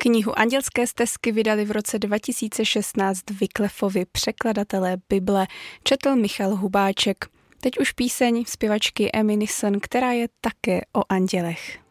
Knihu Andělské stezky vydali v roce 2016 Wycliffovi překladatelé Bible, četl Michal Hubáček. Teď už píseň zpěvačky Emmy Nison, která je také o andělech.